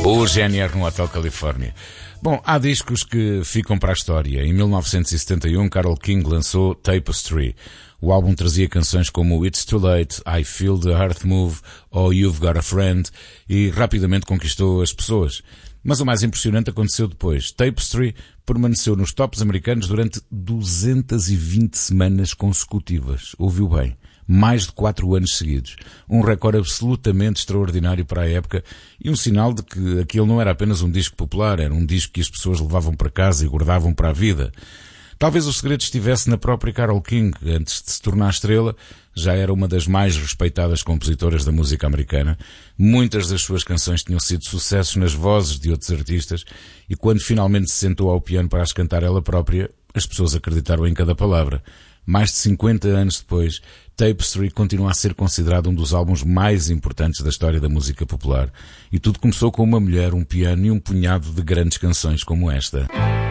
O GNR no Hotel Califórnia. Bom, há discos que ficam para a história. Em 1971, Carole King lançou Tapestry. O álbum trazia canções como It's Too Late, I Feel the Earth Move ou You've Got a Friend e rapidamente conquistou as pessoas. Mas o mais impressionante aconteceu depois. Tapestry permaneceu nos tops americanos durante 220 semanas consecutivas. Ouviu bem? Mais de 4 anos seguidos. Um recorde absolutamente extraordinário para a época e um sinal de que aquilo não era apenas um disco popular, era um disco que as pessoas levavam para casa e guardavam para a vida. Talvez o segredo estivesse na própria Carole King. Antes de se tornar estrela, já era uma das mais respeitadas compositoras da música americana. Muitas das suas canções tinham sido sucessos nas vozes de outros artistas e quando finalmente se sentou ao piano para as cantar ela própria, as pessoas acreditaram em cada palavra. Mais de 50 anos depois, Tapestry continua a ser considerado um dos álbuns mais importantes da história da música popular. E tudo começou com uma mulher, um piano e um punhado de grandes canções como esta.